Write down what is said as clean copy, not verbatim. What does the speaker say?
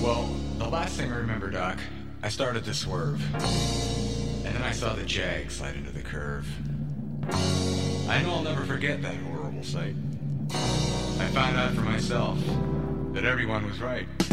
Well, the last thing I remember, Doc, I started to swerve. And then I saw the Jag slide into the curve. I know I'll never forget that horrible sight. I found out for myself that everyone was right.